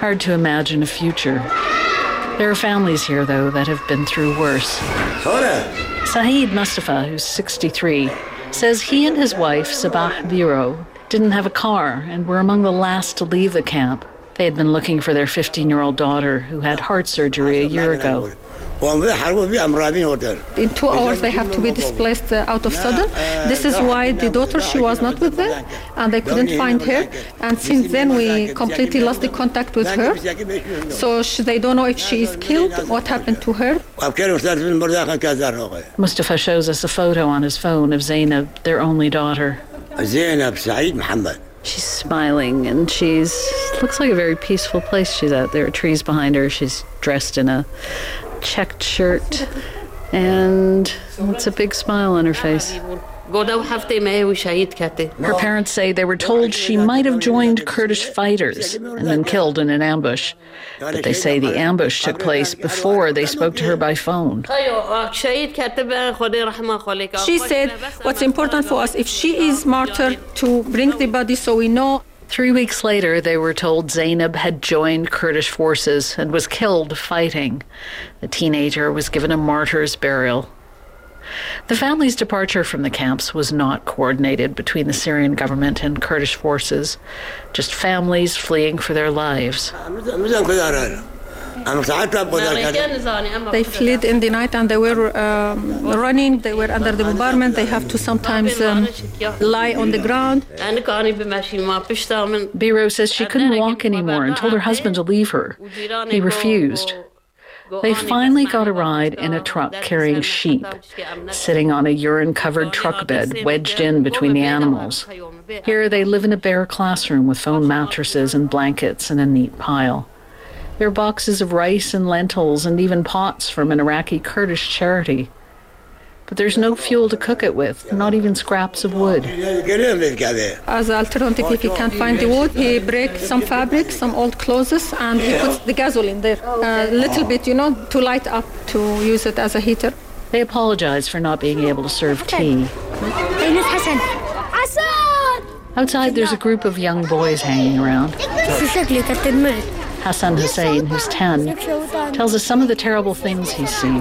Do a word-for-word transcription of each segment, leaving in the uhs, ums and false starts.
Hard to imagine a future. There are families here, though, that have been through worse. Saeed Mustafa, who's sixty-three, says he and his wife, Sabah Biro, didn't have a car and were among the last to leave the camp. They had been looking for their fifteen-year-old daughter, who had heart surgery a year ago. In two hours, they have to be displaced uh, out of Sudan. This is why the daughter, she was not with them, and they couldn't find her. And since then, we completely lost the contact with her. So she, they don't know if she is killed, what happened to her. Mustafa shows us a photo on his phone of Zainab, their only daughter. She's smiling, and she's looks like a very peaceful place she's at. There are trees behind her. She's dressed in a checked shirt, and it's a big smile on her face. Her parents say they were told she might have joined Kurdish fighters and been killed in an ambush. But they say the ambush took place before they spoke to her by phone. She said, what's important for us, if she is martyred, to bring the body so we know. Three weeks later, they were told Zainab had joined Kurdish forces and was killed fighting. The teenager was given a martyr's burial. The family's departure from the camps was not coordinated between the Syrian government and Kurdish forces, just families fleeing for their lives. They fled in the night and they were um, running, they were under the bombardment, they have to sometimes um, lie on the ground. Biro says she couldn't walk anymore and told her husband to leave her. He refused. They finally got a ride in a truck carrying sheep, sitting on a urine-covered truck bed wedged in between the animals. Here they live in a bare classroom with foam mattresses and blankets in a neat pile. There are boxes of rice and lentils and even pots from an Iraqi Kurdish charity. But there's no fuel to cook it with, not even scraps of wood. As an alternative, if he can't find the wood, he breaks some fabric, some old clothes, and he puts the gasoline there. A little bit, you know, to light up, to use it as a heater. They apologize for not being able to serve tea. Outside, there's a group of young boys hanging around. Hassan Hussein, who's ten, tells us some of the terrible things he's seen.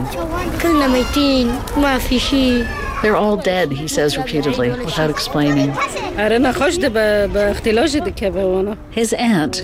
They're all dead, he says repeatedly, without explaining. His aunt,